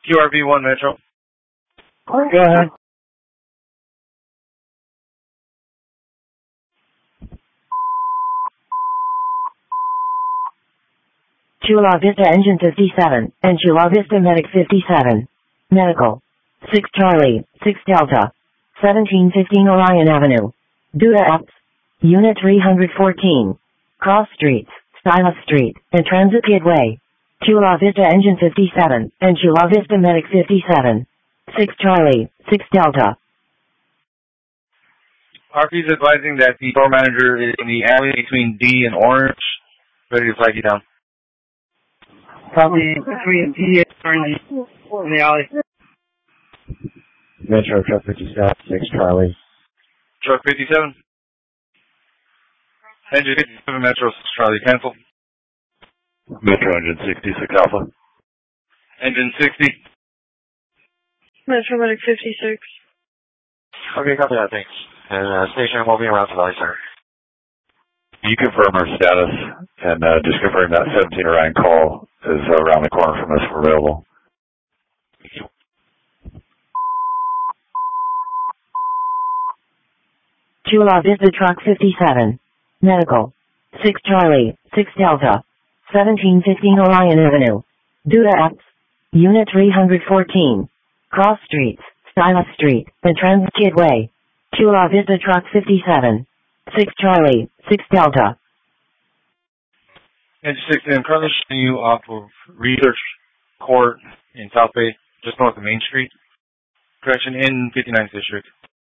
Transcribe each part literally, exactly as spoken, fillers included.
Q R V one Metro. Go ahead. Chula Vista Engine fifty-seven, and Chula Vista Medic fifty-seven. Medical. six Charlie, six Delta. seventeen fifteen Orion Avenue. Duda Apps. Unit three fourteen. Cross Streets, Stylus Street, and Transit Gateway. Chula Vista Engine fifty-seven, and Chula Vista Medic fifty-seven. six Charlie, six Delta. R P is advising that the store manager is in the alley between D and Orange, ready to flag you down. Probably between D and Orange in the alley. Metro Truck fifty-seven, six Charlie. Truck fifty-seven. Engine fifty-seven Metro, six Charlie, cancel. Metro Engine sixty-six Alpha. Engine sixty. Metro Medic fifty-six. Okay, copy that, thanks. And uh, station will be around tonight, sir. You confirm our status, and uh, just confirm that seventeen Orion call is uh, around the corner from us if we're available. Chula Vista Truck fifty-seven. Medical. six Charlie, six Delta. seventeen fifteen Orion Avenue. Duda Apps. Unit three fourteen. Cross Streets, Stylus Street, and Transit Gateway. Chula Vista Truck fifty-seven. six Charlie, six Delta. Engine sixty, I'm currently showing you off of Research Court in South Bay, just north of Main Street. Correction, in fifty-ninth District.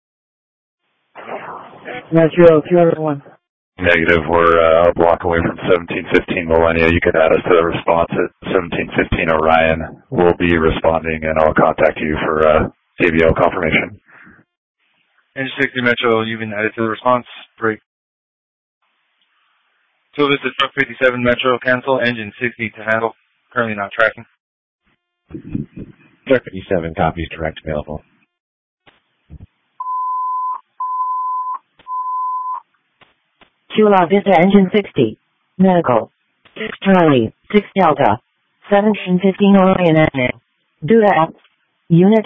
Metro, Q R V one. Negative. We're uh, a block away from seventeen fifteen Millennia. You can add us to the response at seventeen fifteen Orion. We'll be responding, and I'll contact you for uh, A B L confirmation. Engine sixty Metro, you've been added to the response. Break. So this is Truck fifty-seven Metro, cancel. Engine sixty to handle. Currently not tracking. Truck fifty-seven, copies direct available. Chula Vista Engine sixty. Medical. six Charlie, six Delta. seventeen fifteen Orion Avenue. Duda Apps. Unit.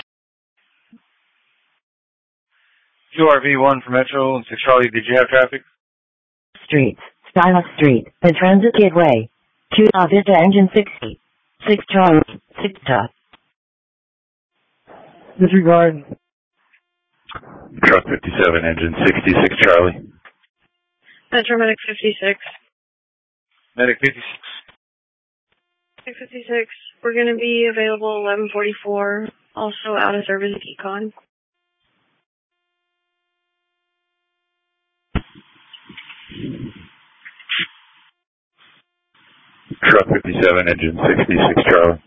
Q R V one for Metro and six Charlie, did you have traffic? Streets, Stylus Street, and Transit Gateway. Chula Vista Engine sixty. six Charlie, six Delta. Disregard. Truck fifty-seven, Engine sixty-six Charlie. Metro Medic fifty-six. Medic fifty-six. Medic fifty-six. We're going to be available eleven forty-four. Also out of service at Econ. Truck fifty-seven, Engine sixty-six Charlie.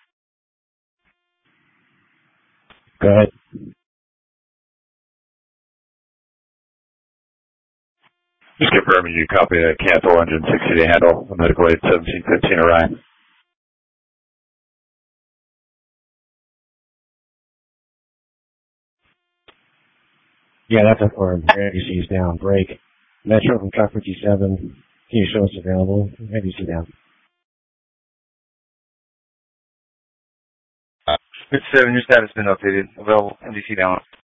Go ahead. Just confirming you copy that cancel Engine sixty to handle the medical aid seventeen fifteen Orion. Yeah, that's a form. A B C is down. Break. Metro from Truck fifty-seven. Can you show us available? A B C down. fifty-seven, your status has been updated. Available. M D C down.